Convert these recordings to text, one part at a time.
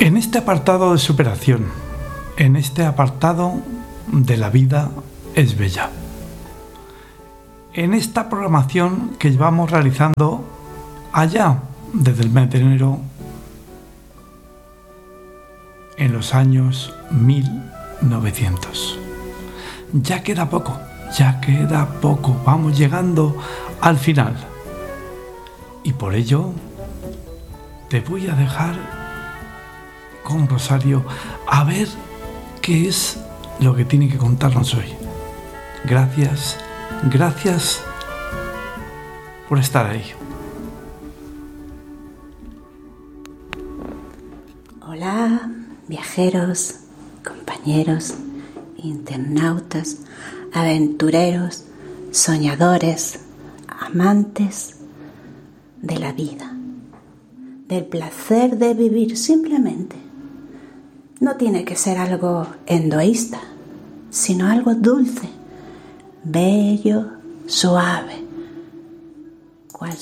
En este apartado de superación, en este apartado de la vida es bella, en esta programación que llevamos realizando allá desde el mes de enero, en los años 1900. Ya queda poco, vamos llegando al final. Y por ello te voy a dejar con Rosario a ver qué es lo que tiene que contarnos hoy. Gracias por estar ahí. Hola, viajeros, compañeros, internautas, aventureros, soñadores, amantes de la vida, del placer de vivir simplemente. No tiene que ser algo egoísta, sino algo dulce, bello, suave, cual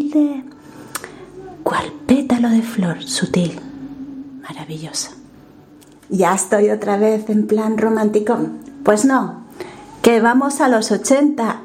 pétalo de flor sutil, maravillosa. Ya estoy otra vez en plan romanticón. Pues no, que vamos a los 80,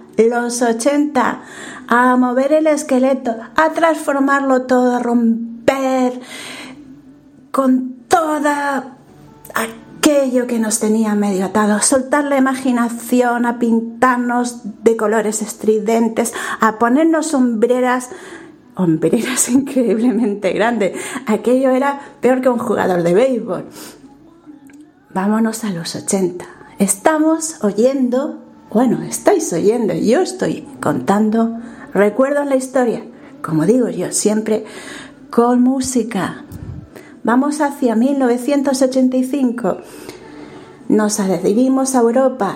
a mover el esqueleto, a transformarlo todo, a romper con toda aquello que nos tenía medio atado, a soltar la imaginación, a pintarnos de colores estridentes, a ponernos sombreras increíblemente grandes. Aquello era peor que un jugador de béisbol. Vámonos a los 80. Estáis oyendo, yo estoy contando recuerdos en la historia, como digo yo siempre, con música. Vamos hacia 1985. Nos adherimos a Europa.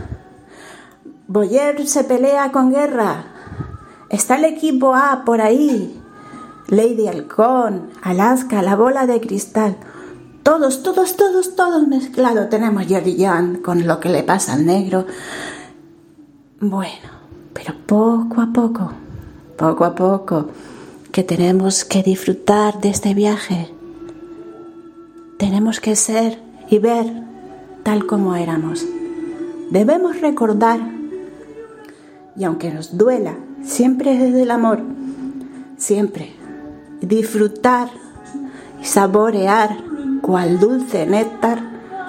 Boyer se pelea con Guerra. Está el equipo A por ahí. Lady Halcón, Alaska, La Bola de Cristal. Todos mezclados. Tenemos Jerry Young con Lo que le pasa al negro. Bueno, pero poco a poco, que tenemos que disfrutar de este viaje. Tenemos que ser y ver tal como éramos. Debemos recordar, y aunque nos duela, siempre desde el amor, siempre disfrutar y saborear cual dulce néctar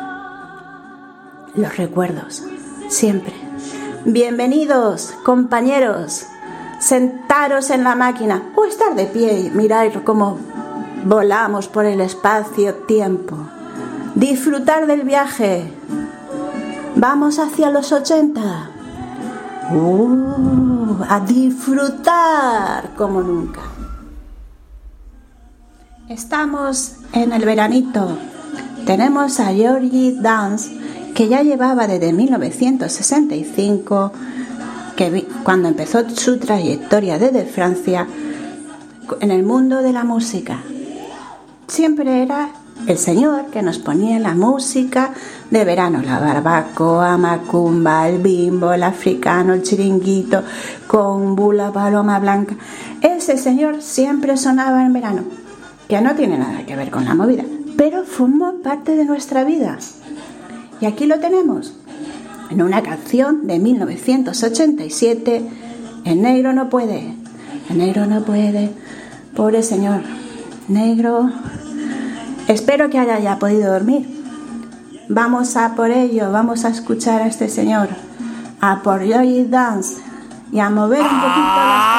los recuerdos, siempre. Bienvenidos, compañeros, sentaros en la máquina o estar de pie y mirar cómo volamos por el espacio-tiempo. Disfrutar del viaje. Vamos hacia los 80. A disfrutar como nunca. Estamos en el veranito. Tenemos a Georgie Dance, que ya llevaba desde 1965, cuando empezó su trayectoria desde Francia en el mundo de la música. Siempre era el señor que nos ponía la música de verano, la barbacoa, macumba, el bimbo, el africano, el chiringuito, combu, la paloma blanca. Ese señor siempre sonaba en verano, que no tiene nada que ver con la movida, pero formó parte de nuestra vida. Y aquí lo tenemos, en una canción de 1987, El negro no puede, pobre señor, negro. Espero que haya ya podido dormir. Vamos a por ello, vamos a escuchar a este señor, a por Georgie Dance y a mover un poquito las